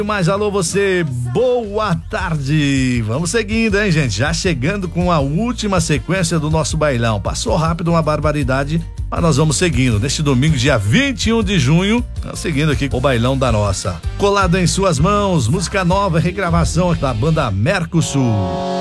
Mas alô você, boa tarde. Vamos seguindo, hein, gente? Já chegando com a última sequência do nosso bailão. Passou rápido, uma barbaridade, mas nós vamos seguindo. Neste domingo, dia 21 de junho, seguindo aqui com o bailão da nossa. Colado em suas mãos, música nova, regravação da banda Mercosul.